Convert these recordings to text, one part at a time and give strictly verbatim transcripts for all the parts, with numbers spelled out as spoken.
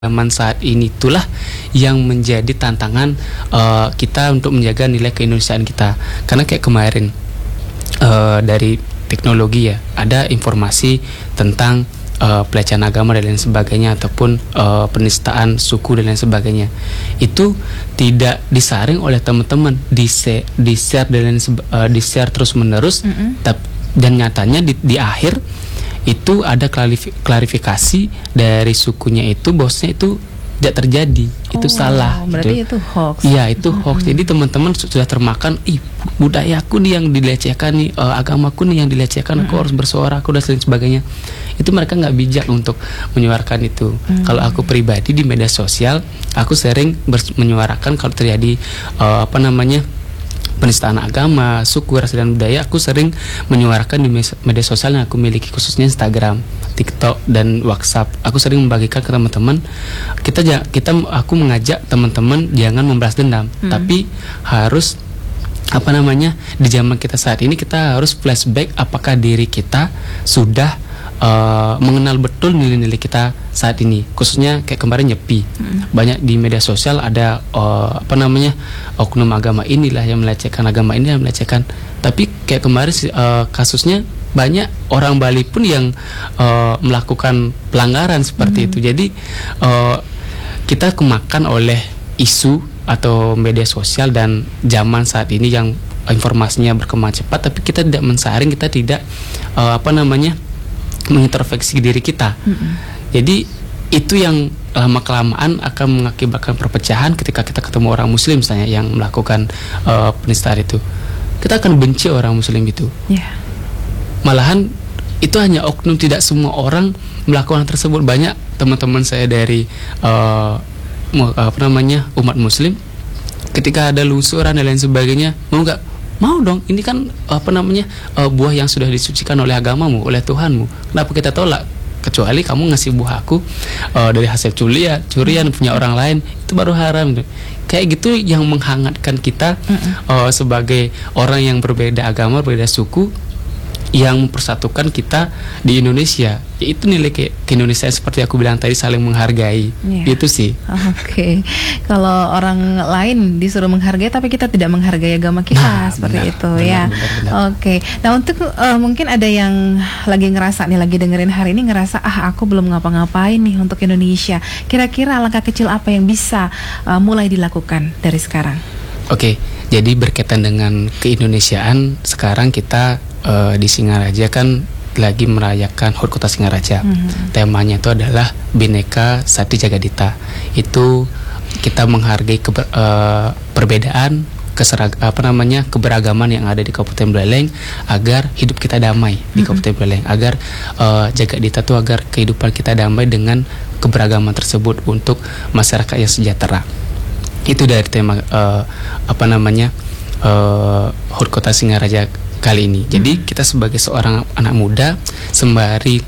Zaman saat ini itulah yang menjadi tantangan uh, kita untuk menjaga nilai keindonesiaan kita. Karena kayak kemarin uh, dari teknologi ya, ada informasi tentang uh, pelecehan agama dan lain sebagainya, ataupun uh, penistaan suku dan lain sebagainya. Itu tidak disaring oleh teman-teman, di di share dan lain seba- uh, di share terus menerus. Mm-hmm. Tap, dan nyatanya di, di akhir itu ada klarifikasi dari sukunya itu, bosnya itu tidak terjadi, oh, itu salah. Berarti gitu. Itu hoax. Iya, itu mm-hmm. hoax. Jadi teman-teman sudah termakan, ih budayaku nih yang dilecehkan nih, uh, agamaku nih yang dilecehkan, mm-hmm. aku harus bersuara, aku dan lain sebagainya. Itu mereka nggak bijak untuk menyuarakan itu. Mm-hmm. Kalau aku pribadi di media sosial, aku sering bers- menyuarakan kalau terjadi uh, apa namanya penistaan agama, suku, ras dan budaya. Aku sering menyuarakan di media sosial yang aku miliki, khususnya Instagram, TikTok dan WhatsApp. Aku sering membagikan ke teman-teman. Kita kita aku mengajak teman-teman jangan membalas dendam, hmm. tapi harus apa namanya di zaman kita saat ini kita harus flashback apakah diri kita sudah Uh, mengenal betul nilai-nilai kita saat ini, khususnya kayak kemarin Nyepi, hmm. banyak di media sosial ada uh, apa namanya oknum agama inilah yang melecehkan, agama ini yang melecehkan. Tapi kayak kemarin uh, kasusnya banyak orang Bali pun yang uh, melakukan pelanggaran seperti hmm. itu. Jadi uh, kita kemakan oleh isu atau media sosial dan zaman saat ini yang informasinya berkembang cepat, tapi kita tidak mensaring, kita tidak uh, apa namanya mengintrospeksi diri kita. Mm-hmm. Jadi itu yang lama kelamaan akan mengakibatkan perpecahan ketika kita ketemu orang Muslim misalnya yang melakukan uh, penistaan itu. Kita akan benci orang Muslim itu. Yeah. Malahan itu hanya oknum, tidak semua orang melakukan hal tersebut. Banyak teman-teman saya dari uh, apa namanya umat Muslim, ketika ada lusuran dan lain sebagainya, mau nggak? Mau dong, ini kan apa namanya uh, buah yang sudah disucikan oleh agamamu, oleh Tuhanmu. Kenapa kita tolak? Kecuali kamu ngasih buah aku uh, dari hasil curian, curian punya orang lain, itu baru haram. Kayak gitu yang menghangatkan kita uh, sebagai orang yang berbeda agama, berbeda suku, yang mempersatukan kita di Indonesia. Yaitu nilai ke keindonesiaan seperti aku bilang tadi, saling menghargai. Yeah. Itu sih. Oke. Okay. Kalau orang lain disuruh menghargai tapi kita tidak menghargai agama kita, nah, seperti benar, itu benar, ya. Oke. Okay. Nah, untuk uh, mungkin ada yang lagi ngerasa nih, lagi dengerin hari ini ngerasa ah aku belum ngapa-ngapain nih untuk Indonesia. Kira-kira langkah kecil apa yang bisa uh, mulai dilakukan dari sekarang? Oke. Okay. Jadi berkaitan dengan keindonesiaan, sekarang kita uh, di Singaraja kan lagi merayakan H U R Kota Singaraja. Mm-hmm. Temanya itu adalah Bhinneka Sati Jagadita. Itu kita menghargai keber, uh, perbedaan, keserag, apa namanya keberagaman yang ada di Kabupaten Buleleng, agar hidup kita damai di mm-hmm. Kabupaten Buleleng, agar uh, Jagadita itu agar kehidupan kita damai dengan keberagaman tersebut untuk masyarakat yang sejahtera. Itu dari tema uh, apa namanya uh, H U R Kota Singaraja kali ini. Jadi kita sebagai seorang anak muda sembari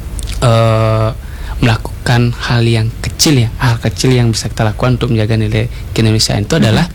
uh, melakukan hal yang kecil ya, hal kecil yang bisa kita lakukan untuk menjaga nilai keindonesiaan itu adalah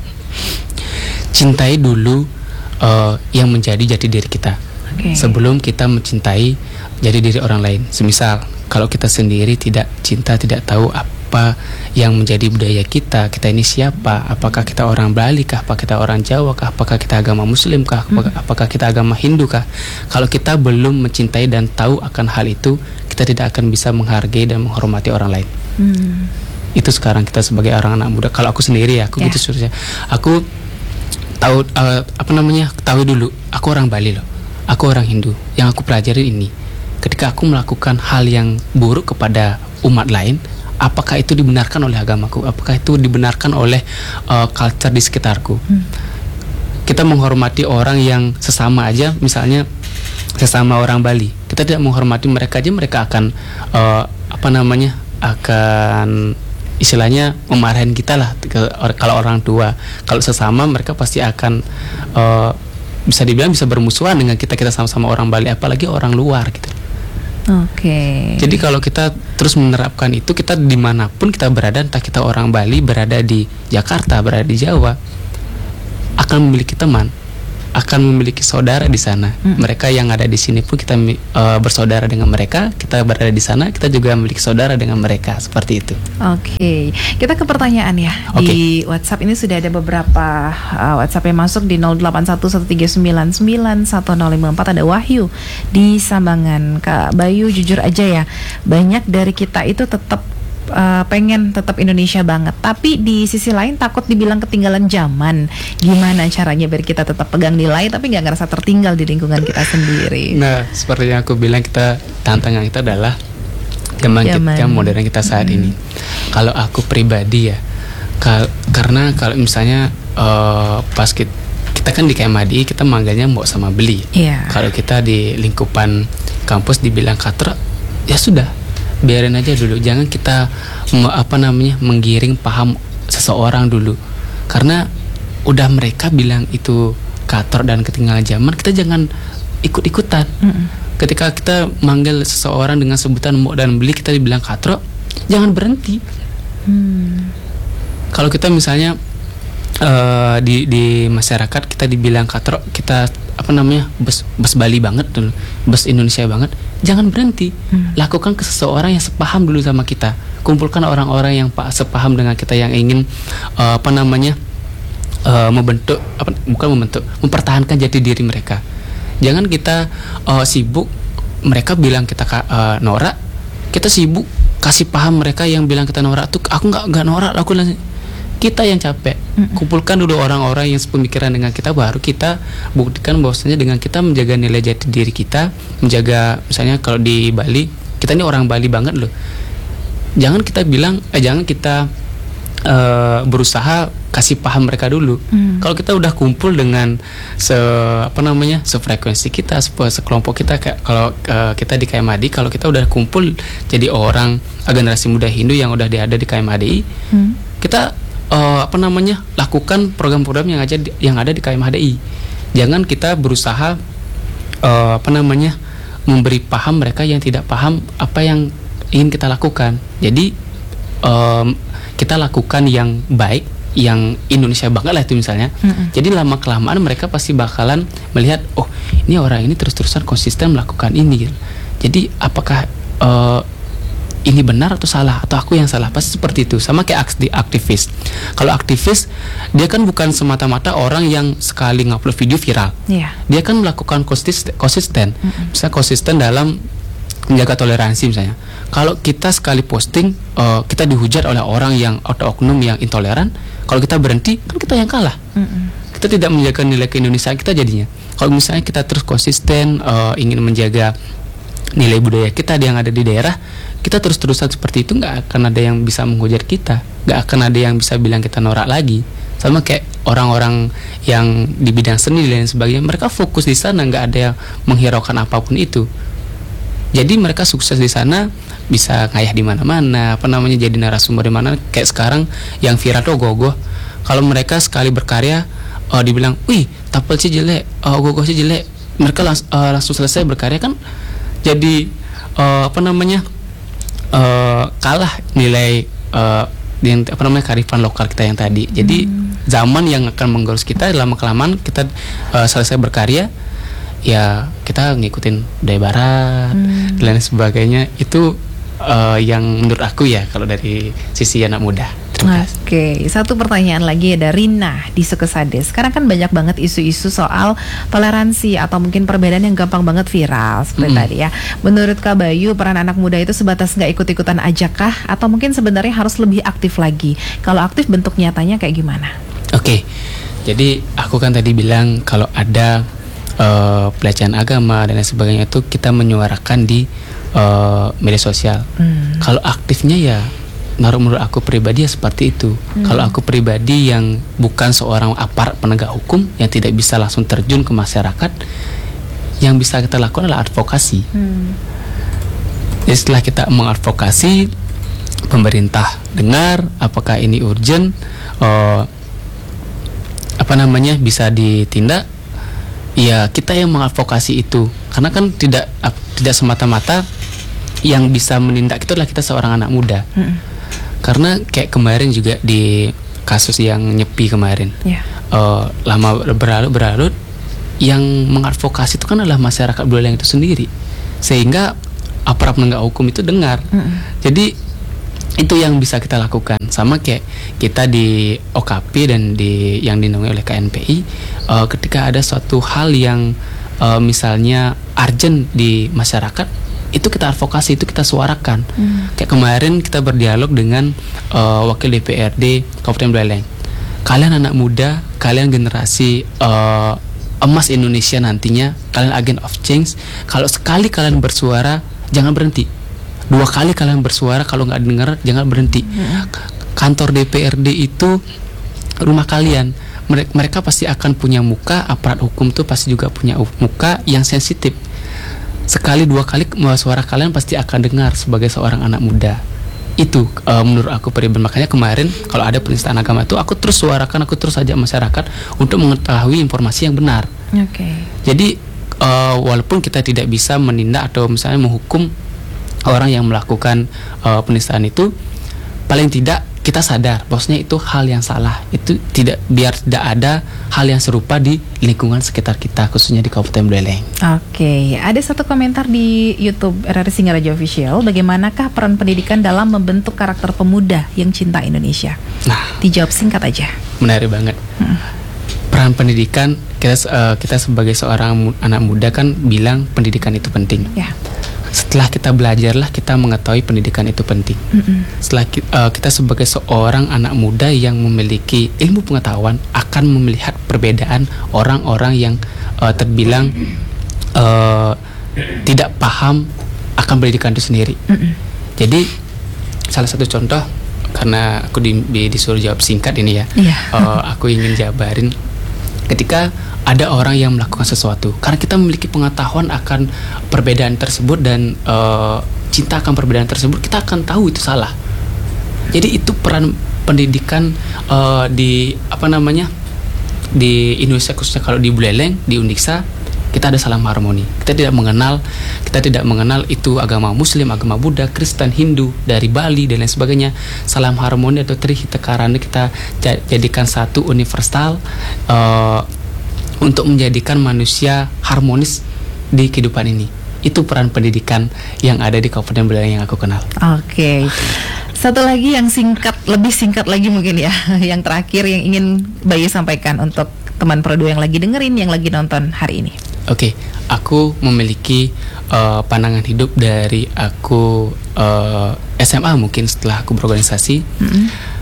cintai dulu uh, yang menjadi jati diri kita. Okay. Sebelum kita mencintai jati diri orang lain. Semisal kalau kita sendiri tidak cinta, tidak tahu apa yang menjadi budaya kita, kita ini siapa, apakah kita orang Bali kah, apakah kita orang Jawa kah, apakah kita agama Muslim kah, apakah, hmm. apakah kita agama Hindu kah. Kalau kita belum mencintai dan tahu akan hal itu, kita tidak akan bisa menghargai dan menghormati orang lain. hmm. Itu sekarang kita sebagai orang anak muda. Kalau aku sendiri ya, aku yeah. gitu seterusnya. Aku tahu uh, apa namanya tahu dulu, aku orang Bali loh, aku orang Hindu. Yang aku pelajari ini, ketika aku melakukan hal yang buruk kepada umat lain, apakah itu dibenarkan oleh agamaku? Apakah itu dibenarkan oleh uh, culture di sekitarku? Hmm. Kita menghormati orang yang sesama aja, misalnya sesama orang Bali, kita tidak menghormati mereka aja, mereka akan uh, apa namanya akan istilahnya memarahin kita lah. Ke, kalau orang tua, kalau sesama mereka pasti akan uh, bisa dibilang bisa bermusuhan dengan kita, kita sama-sama orang Bali, apalagi orang luar gitu. Oke. Okay. Jadi kalau kita terus menerapkan itu, kita dimanapun kita berada, entah kita orang Bali berada di Jakarta, berada di Jawa, akan memiliki teman. akan memiliki saudara di sana. Hmm. Mereka yang ada di sini pun kita uh, bersaudara dengan mereka. Kita berada di sana, kita juga memiliki saudara dengan mereka, seperti itu. Oke, okay. Kita ke pertanyaan ya. Okay. Di WhatsApp ini sudah ada beberapa uh, WhatsApp yang masuk di nol delapan satu satu tiga sembilan sembilan satu nol lima empat. Ada Wahyu di Sambangan. Kak Bayu, jujur aja ya, banyak dari kita itu tetap Uh, pengen tetap Indonesia banget, tapi di sisi lain takut dibilang ketinggalan zaman. Gimana caranya biar kita tetap pegang nilai tapi nggak ngerasa tertinggal di lingkungan kita sendiri? Nah, seperti yang aku bilang, kita tantangan kita adalah zaman, zaman. kita modern kita saat hmm. ini. Kalau aku pribadi ya, kal- karena kalau misalnya uh, pas kita, kita kan di K M A D I kita manggilnya mbok sama beli. Yeah. Kalau kita di lingkupan kampus dibilang katro, ya sudah, biarin aja dulu, jangan kita apa namanya menggiring paham seseorang dulu, karena udah mereka bilang itu kator dan ketinggalan zaman, kita jangan ikut-ikutan. Mm-mm. Ketika kita manggil seseorang dengan sebutan mbok dan beli, kita dibilang katro, jangan berhenti. Mm. Kalau kita misalnya uh, di di masyarakat kita dibilang katro, kita apa namanya bes bes Bali banget dulu, bes Indonesia banget, jangan berhenti. Hmm. Lakukan ke seseorang yang sepaham dulu sama kita. Kumpulkan orang-orang yang pak sepaham dengan kita, yang ingin uh, apa namanya uh, membentuk apa, bukan membentuk, mempertahankan jati diri mereka. Jangan kita uh, sibuk mereka bilang kita uh, norak, kita sibuk kasih paham mereka yang bilang kita norak tuh, aku nggak nggak norak, aku kita yang capek. Mm-mm. Kumpulkan dulu orang-orang yang sepemikiran dengan kita, baru kita buktikan bahwasanya dengan kita menjaga nilai jati diri kita, menjaga misalnya kalau di Bali, kita ini orang Bali banget loh. Jangan kita bilang, eh jangan kita uh, berusaha kasih paham mereka dulu. Mm. Kalau kita udah kumpul dengan se apa namanya sefrekuensi kita, se sekelompok kita, kayak kalau uh, kita di K M A D I, kalau kita udah kumpul jadi orang uh, generasi muda Hindu yang udah ada di K M A D I, mm. kita Uh, apa namanya lakukan program-program yang aja di, yang ada di K M A D I. Jangan kita berusaha uh, apa namanya memberi paham mereka yang tidak paham apa yang ingin kita lakukan. Jadi um, kita lakukan yang baik, yang Indonesia banget lah itu misalnya. Mm-hmm. Jadi lama kelamaan mereka pasti bakalan melihat, oh ini orang ini terus-terusan konsisten melakukan ini gitu. Jadi apakah uh, ini benar atau salah, atau aku yang salah? Pasti seperti itu. Sama kayak aktivis. Kalau aktivis, dia kan bukan semata-mata orang yang sekali ngupload video viral. Yeah. Dia kan melakukan konsisten, konsisten. Mm-hmm. Misalnya konsisten dalam menjaga toleransi misalnya. Kalau kita sekali posting, uh, kita dihujat oleh orang yang atau oknum yang intoleran, kalau kita berhenti, kan kita yang kalah. Mm-hmm. Kita tidak menjaga nilai keindonesiaan kita jadinya. Kalau misalnya kita terus konsisten uh, ingin menjaga nilai budaya kita yang ada di daerah, kita terus-terusan seperti itu, nggak akan ada yang bisa menghujat kita, nggak akan ada yang bisa bilang kita norak lagi. Sama kayak orang-orang yang di bidang seni dan sebagainya, mereka fokus di sana, nggak ada yang menghiraukan apapun itu. Jadi mereka sukses di sana, bisa ngayah di mana-mana, apa namanya jadi narasumber di mana. Kayak sekarang yang viral tuh Gogoh. Kalau mereka sekali berkarya, oh, dibilang, wih, tapel sih jelek, oh, Gogoh sih jelek, mereka langs uh, langsung selesai berkarya, kan jadi uh, apa namanya uh, kalah nilai uh, yang apa namanya kearifan lokal kita yang tadi. Jadi hmm. zaman yang akan menggerus kita, lama kelamaan kita uh, selesai berkarya, ya kita ngikutin budaya barat hmm. dan lain sebagainya. Itu uh, yang menurut aku ya kalau dari sisi anak muda. Oke, okay. Satu pertanyaan lagi ada Rina di Sukesade. Sekarang kan banyak banget isu-isu soal toleransi atau mungkin perbedaan yang gampang banget viral seperti mm. tadi ya. Menurut Kak Bayu, peran anak muda itu sebatas nggak ikut-ikutan aja kah? Atau mungkin sebenarnya harus lebih aktif lagi? Kalau aktif bentuk nyatanya kayak gimana? Oke, okay. Jadi aku kan tadi bilang kalau ada uh, pelecehan agama dan lain sebagainya itu kita menyuarakan di uh, media sosial. Mm. Kalau aktifnya ya menurut aku pribadi ya seperti itu. Hmm. Kalau aku pribadi yang bukan seorang aparat penegak hukum yang tidak bisa langsung terjun ke masyarakat, yang bisa kita lakukan adalah advokasi. Hmm. Jadi setelah kita mengadvokasi, pemerintah dengar apakah ini urgent, uh, apa namanya bisa ditindak, ya kita yang mengadvokasi itu. Karena kan tidak uh, tidak semata-mata yang bisa menindak itu adalah kita seorang anak muda. Hmm. Karena kayak kemarin juga di kasus yang Nyepi kemarin, yeah. uh, lama berlarut berlarut yang mengadvokasi itu kan adalah masyarakat Buleleng itu sendiri, sehingga aparat penegak hukum itu dengar. Mm-hmm. Jadi itu yang bisa kita lakukan, sama kayak kita di O K P dan di yang dinaungi oleh K N P I, uh, ketika ada suatu hal yang uh, misalnya urgent di masyarakat, itu kita advokasi, itu kita suarakan. Mm. Kayak kemarin kita berdialog dengan uh, wakil D P R D Kabupaten Buleleng. Kalian anak muda, kalian generasi uh, emas Indonesia nantinya, kalian agent of change. Kalau sekali kalian bersuara, jangan berhenti. Dua kali kalian bersuara, kalau nggak dengar, jangan berhenti. Hmm. Kantor D P R D itu rumah kalian. Mereka, mereka pasti akan punya muka, aparat hukum tuh pasti juga punya muka yang sensitif. Sekali dua kali suara kalian pasti akan dengar sebagai seorang anak muda. Itu uh, menurut aku pribadi. Makanya kemarin kalau ada penistaan agama itu, aku terus suarakan, aku terus ajak masyarakat untuk mengetahui informasi yang benar. Oke. Okay. Jadi uh, walaupun kita tidak bisa menindak atau misalnya menghukum orang yang melakukan uh, penistaan itu, paling tidak kita sadar bahwasanya itu hal yang salah. Itu tidak, biar tidak ada hal yang serupa di lingkungan sekitar kita, khususnya di Kabupaten Buleleng. Oke, ada satu komentar di YouTube R R Singaraja Official. Bagaimanakah peran pendidikan dalam membentuk karakter pemuda yang cinta Indonesia? Nah, dijawab singkat aja. Menarik banget. Hmm. Peran pendidikan, kita uh, kita sebagai seorang mu- anak muda kan bilang pendidikan itu penting. Ya. Setelah kita belajarlah kita mengetahui pendidikan itu penting. Mm-mm. Setelah uh, kita sebagai seorang anak muda yang memiliki ilmu pengetahuan akan melihat perbedaan orang-orang yang uh, terbilang uh, tidak paham akan pendidikan itu sendiri. Mm-mm. Jadi salah satu contoh, karena aku di, di, disuruh jawab singkat ini ya, yeah. uh, aku ingin jabarin ketika ada orang yang melakukan sesuatu, karena kita memiliki pengetahuan akan perbedaan tersebut dan uh, cinta akan perbedaan tersebut, kita akan tahu itu salah. Jadi itu peran pendidikan uh, di apa namanya di Indonesia, khususnya kalau di Buleleng, di Undiksa, kita ada salam harmoni. Kita tidak mengenal, kita tidak mengenal itu agama Muslim, agama Buddha, Kristen, Hindu, dari Bali dan lain sebagainya. Salam harmoni atau Trihita Karana kita jadikan satu universal. Uh, untuk menjadikan manusia harmonis di kehidupan ini. Itu peran pendidikan yang ada di Kabupaten Buleleng yang aku kenal. Oke. Okay. Satu lagi yang singkat, lebih singkat lagi mungkin ya, yang terakhir yang ingin Bayu sampaikan untuk teman Pro dua yang lagi dengerin, yang lagi nonton hari ini. Oke, okay. Aku memiliki uh, pandangan hidup dari aku uh, S M A mungkin setelah aku berorganisasi. Mm-hmm.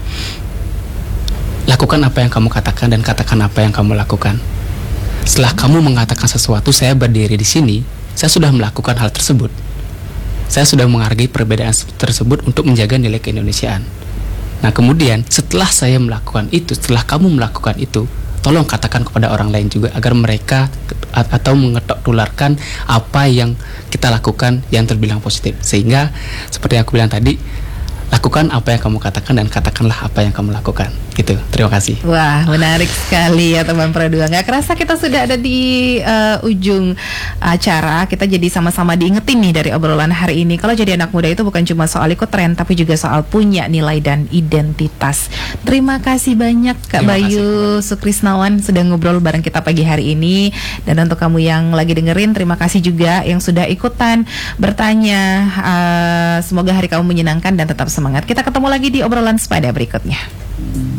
Lakukan apa yang kamu katakan dan katakan apa yang kamu lakukan. Setelah kamu mengatakan sesuatu, saya berdiri di sini, saya sudah melakukan hal tersebut. Saya sudah menghargai perbedaan tersebut untuk menjaga nilai keindonesiaan. Nah kemudian setelah saya melakukan itu, setelah kamu melakukan itu, tolong katakan kepada orang lain juga agar mereka atau mengetok tularkan apa yang kita lakukan yang terbilang positif. Sehingga seperti yang aku bilang tadi, lakukan apa yang kamu katakan dan katakanlah apa yang kamu lakukan. Gitu. Terima kasih. Wah, menarik sekali ya teman Pro dua. Gak kerasa kita sudah ada di uh, ujung acara. Kita jadi sama-sama diingetin nih dari obrolan hari ini. Kalau jadi anak muda itu bukan cuma soal ikut tren, tapi juga soal punya nilai dan identitas. Terima kasih banyak Kak Terima Bayu kasih. Sukrisnawan sudah ngobrol bareng kita pagi hari ini. Dan untuk kamu yang lagi dengerin, terima kasih juga yang sudah ikutan bertanya. Uh, semoga hari kamu menyenangkan dan tetap semangat. Kita ketemu lagi di obrolan sepada berikutnya.